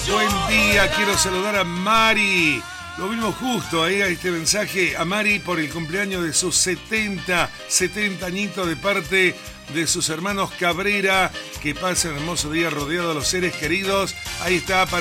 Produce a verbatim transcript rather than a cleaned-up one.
Buen día, quiero saludar a Mari. Lo vimos justo ahí a este mensaje a Mari por el cumpleaños de sus setenta, setenta añitos de parte de sus hermanos Cabrera. Que pasen un hermoso día rodeado de los seres queridos. Ahí está.